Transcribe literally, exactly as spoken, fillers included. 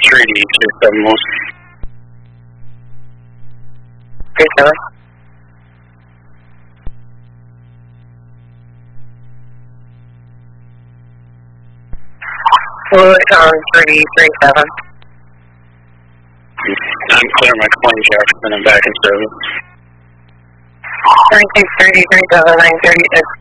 three D two seven one. three seven. Fluid on three three seven. I'm clear my claim, Jefferson. I'm back in service. nine six three three seven nine thirty-six.